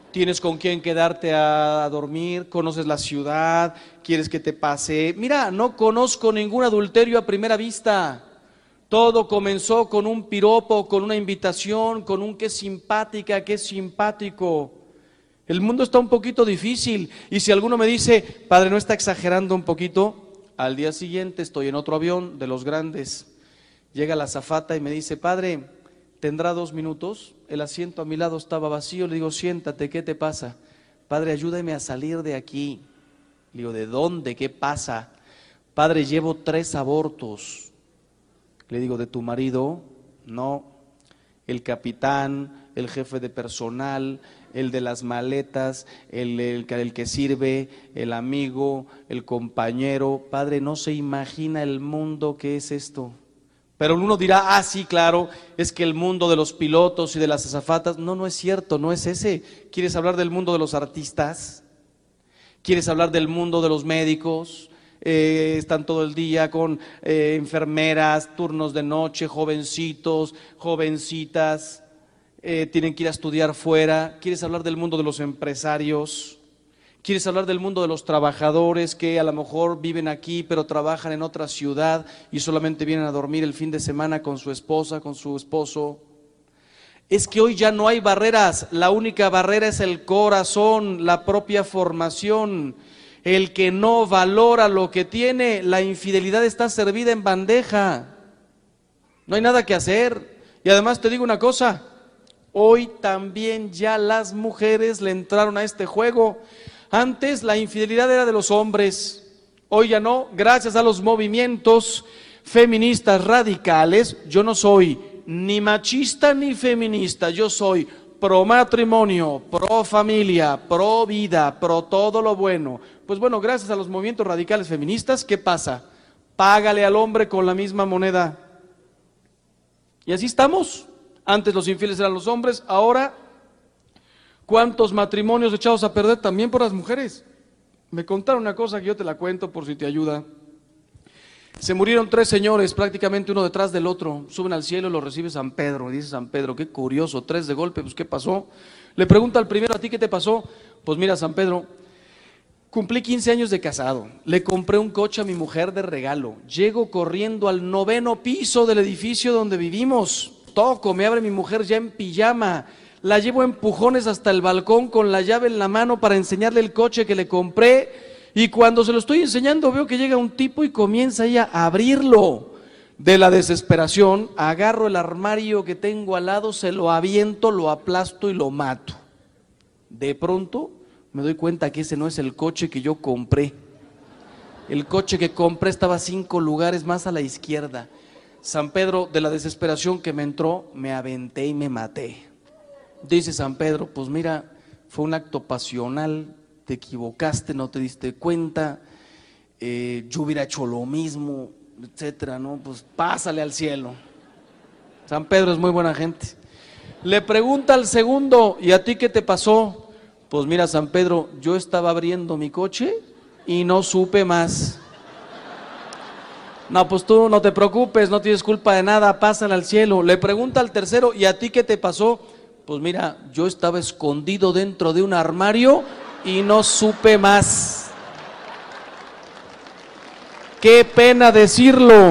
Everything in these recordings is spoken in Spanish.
tienes con quién quedarte a dormir, conoces la ciudad, quieres que te pase. Mira, no conozco ningún adulterio a primera vista. Todo comenzó con un piropo, con una invitación, con un qué simpática, qué simpático. El mundo está un poquito difícil y si alguno me dice, padre, ¿no está exagerando un poquito? Al día siguiente estoy en otro avión de los grandes. Llega la azafata y me dice, padre, ¿tendrá 2 minutos? El asiento a mi lado estaba vacío, le digo, siéntate, ¿qué te pasa? Padre, ayúdame a salir de aquí. Le digo, ¿de dónde? ¿Qué pasa? Padre, llevo 3 abortos. Le digo, ¿de tu marido? No. El capitán, el jefe de personal, el de las maletas, el que sirve, el amigo, el compañero. Padre, no se imagina el mundo que es esto. Pero uno dirá, ah, sí, claro, es que el mundo de los pilotos y de las azafatas. No, no es cierto, no es ese. ¿Quieres hablar del mundo de los artistas? ¿Quieres hablar del mundo de los médicos? Están todo el día con enfermeras, turnos de noche, jovencitos, jovencitas, tienen que ir a estudiar fuera. ¿Quieres hablar del mundo de los empresarios? ¿Quieres hablar del mundo de los trabajadores que a lo mejor viven aquí pero trabajan en otra ciudad y solamente vienen a dormir el fin de semana con su esposa, con su esposo? Es que hoy ya no hay barreras, la única barrera es el corazón, la propia formación. El que no valora lo que tiene, la infidelidad está servida en bandeja. No hay nada que hacer. Y además te digo una cosa, hoy también ya las mujeres le entraron a este juego. Antes la infidelidad era de los hombres, hoy ya no, gracias a los movimientos feministas radicales. Yo no soy ni machista ni feminista, yo soy pro matrimonio, pro familia, pro vida, pro todo lo bueno. Pues bueno, gracias a los movimientos radicales feministas, ¿qué pasa? Págale al hombre con la misma moneda. Y así estamos. Antes los infieles eran los hombres, ahora ¿cuántos matrimonios echados a perder también por las mujeres? Me contaron una cosa que yo te la cuento por si te ayuda. Se murieron 3 señores, prácticamente uno detrás del otro. Suben al cielo y los recibe San Pedro. Y dice San Pedro, qué curioso, 3 de golpe, pues ¿qué pasó? Le pregunta al primero, ¿a ti qué te pasó? Pues mira, San Pedro, cumplí 15 años de casado. Le compré un coche a mi mujer de regalo. Llego corriendo al 9º piso del edificio donde vivimos. Toco, me abre mi mujer ya en pijama. La llevo a empujones hasta el balcón con la llave en la mano para enseñarle el coche que le compré. Y cuando se lo estoy enseñando veo que llega un tipo y comienza ella a abrirlo. De la desesperación agarro el armario que tengo al lado, se lo aviento, lo aplasto y lo mato. De pronto me doy cuenta que ese no es el coche que yo compré. El coche que compré estaba 5 lugares más a la izquierda. San Pedro, de la desesperación que me entró, me aventé y me maté. Dice San Pedro, pues mira, fue un acto pasional, te equivocaste, no te diste cuenta, yo hubiera hecho lo mismo, etcétera, ¿no? Pues pásale al cielo. San Pedro es muy buena gente. Le pregunta al segundo, ¿y a ti qué te pasó? Pues mira, San Pedro, yo estaba abriendo mi coche y no supe más. No, pues tú no te preocupes, no tienes culpa de nada, pásale al cielo. Le pregunta al tercero, ¿y a ti qué te pasó? Pues mira, yo estaba escondido dentro de un armario y no supe más. Qué pena decirlo.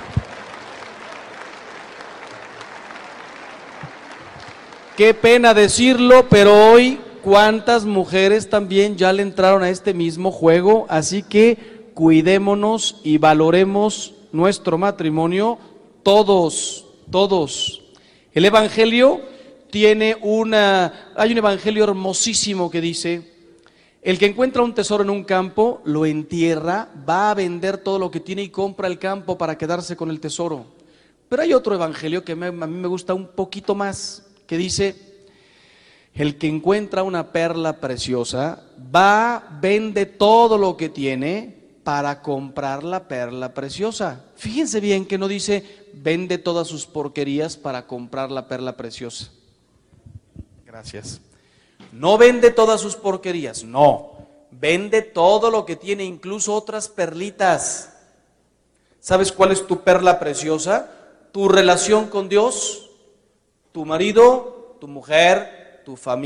Qué pena decirlo, pero hoy cuántas mujeres también ya le entraron a este mismo juego, así que cuidémonos y valoremos nuestro matrimonio todos, todos. El Evangelio hay un evangelio hermosísimo que dice, el que encuentra un tesoro en un campo, lo entierra, va a vender todo lo que tiene y compra el campo para quedarse con el tesoro. Pero hay otro evangelio que a mí me gusta un poquito más, que dice, el que encuentra una perla preciosa, vende todo lo que tiene para comprar la perla preciosa. Fíjense bien que no dice, vende todas sus porquerías para comprar la perla preciosa. Gracias. No vende todas sus porquerías, no. Vende todo lo que tiene, incluso otras perlitas. ¿Sabes cuál es tu perla preciosa? Tu relación con Dios, tu marido, tu mujer, tu familia.